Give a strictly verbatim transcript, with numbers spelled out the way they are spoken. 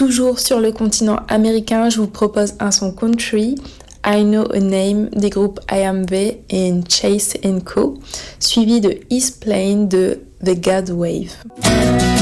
Toujours sur le continent américain, je vous propose un son country, I Know a Name des groupes I Am They et Chase and Co, suivi de East Plain de The God Wave.